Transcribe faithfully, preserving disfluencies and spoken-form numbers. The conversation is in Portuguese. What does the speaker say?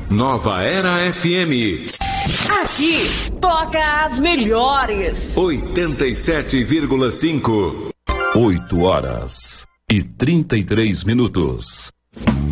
Nova Era F M. Aqui toca as melhores. oitenta e sete vírgula cinco. oito horas e trinta e três minutos.